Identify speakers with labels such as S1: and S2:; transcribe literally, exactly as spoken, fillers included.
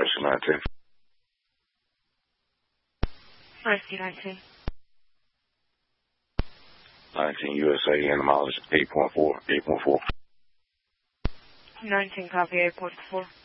S1: Rescue nineteen.
S2: Rescue nineteen.
S1: nineteen U S A, entomologist eight point four, eight point four.
S2: nineteen, copy eight point four.